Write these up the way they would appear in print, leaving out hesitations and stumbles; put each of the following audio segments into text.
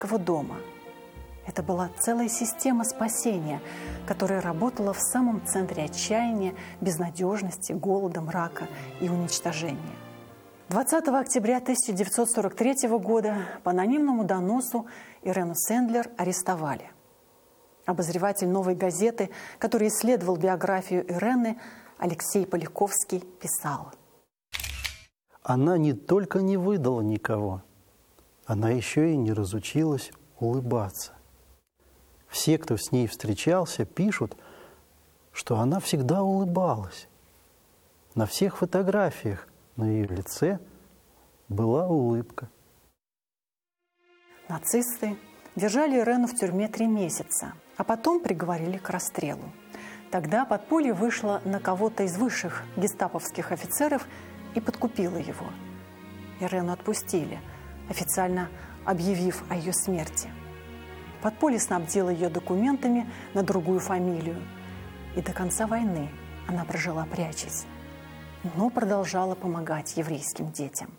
дома. Это была целая система спасения, которая работала в самом центре отчаяния, безнадежности, голода, мрака и уничтожения. 20 октября 1943 года по анонимному доносу Ирену Сендлер арестовали. Обозреватель «Новой газеты», который исследовал биографию Ирены, Алексей Поляковский, писал: «Она не только не выдала никого, она еще и не разучилась улыбаться. Все, кто с ней встречался, пишут, что она всегда улыбалась. На всех фотографиях на ее лице была улыбка». Нацисты держали Ирену в тюрьме 3 месяца, а потом приговорили к расстрелу. Тогда подполье вышло на кого-то из высших гестаповских офицеров и подкупило его. Ирену отпустили, официально объявив о ее смерти. Подполье снабдило ее документами на другую фамилию. И до конца войны она прожила прячась, но продолжала помогать еврейским детям.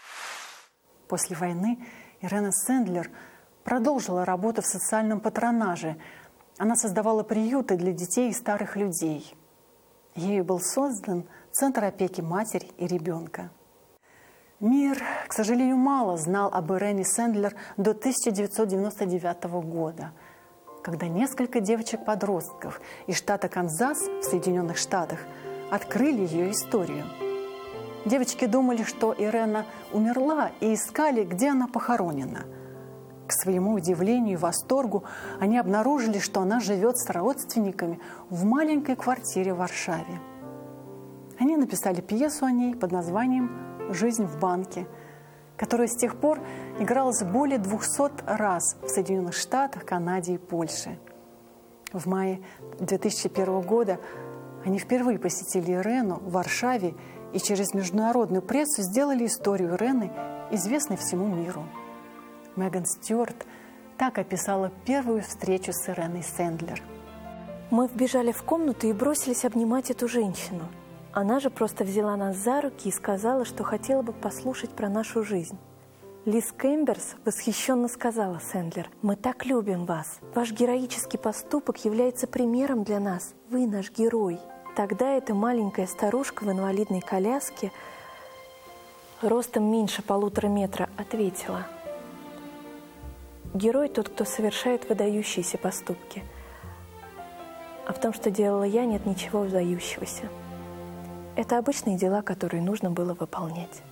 После войны Ирена Сендлер продолжила работу в социальном патронаже. Она создавала приюты для детей и старых людей. Ею был создан Центр опеки матери и ребенка. Мир, к сожалению, мало знал об Ирене Сендлер до 1999 года, когда несколько девочек-подростков из штата Канзас в Соединенных Штатах открыли ее историю. Девочки думали, что Ирена умерла, и искали, где она похоронена. К своему удивлению и восторгу они обнаружили, что она живет с родственниками в маленькой квартире в Варшаве. Они написали пьесу о ней под названием «Жизнь в банке», которая с тех пор игралась более 200 раз в Соединенных Штатах, Канаде и Польше. В мае 2001 года они впервые посетили Ирену в Варшаве и через международную прессу сделали историю Ирены известной всему миру. Меган Стюарт так описала первую встречу с Иреной Сендлер. «Мы вбежали в комнату и бросились обнимать эту женщину. Она же просто взяла нас за руки и сказала, что хотела бы послушать про нашу жизнь. Лиз Кемберс восхищенно сказала Сендлер: «Мы так любим вас. Ваш героический поступок является примером для нас. Вы наш герой». Тогда эта маленькая старушка в инвалидной коляске, ростом меньше 1,5 метра, ответила: «Герой тот, кто совершает выдающиеся поступки. А в том, что делала я, нет ничего выдающегося. Это обычные дела, которые нужно было выполнять».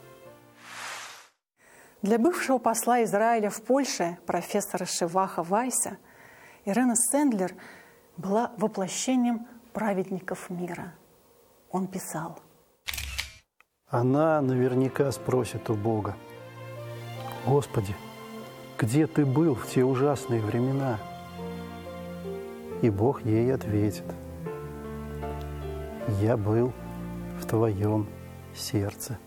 Для бывшего посла Израиля в Польше, профессора Шеваха Вайса, Ирена Сендлер была воплощением праведников мира. Он писал: «Она наверняка спросит у Бога: Господи, где ты был в те ужасные времена?» И Бог ей ответит: «Я был в твоем сердце».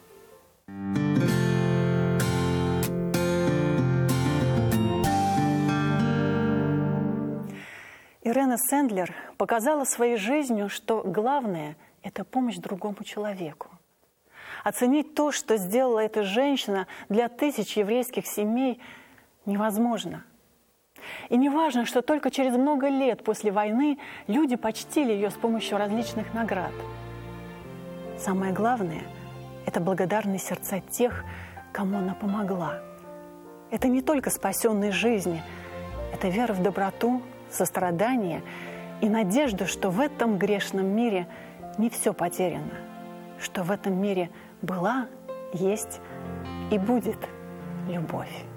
Ирена Сендлер показала своей жизнью, что главное – это помощь другому человеку. Оценить то, что сделала эта женщина для тысяч еврейских семей, невозможно. И не важно, что только через много лет после войны люди почтили ее с помощью различных наград. Самое главное – это благодарные сердца тех, кому она помогла. Это не только спасенные жизни, это вера в доброту, сострадание и надежду, что в этом грешном мире не все потеряно, что в этом мире была, есть и будет любовь.